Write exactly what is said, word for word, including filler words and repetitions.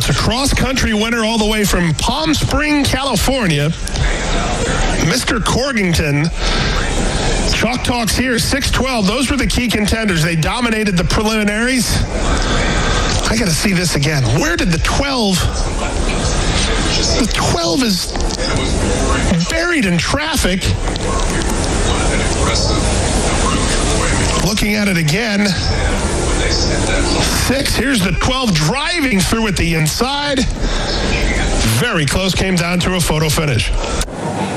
it's a cross-country winner all the way from Palm Spring, California. Mister Corgington. Chalk Talks here, six twelve. Those were the key contenders. They dominated the preliminaries. I got to see this again. Where did the twelve... The twelve is buried in traffic. Looking at it again. Six. Here's the twelve driving through at the inside. Very close. Came down to a photo finish.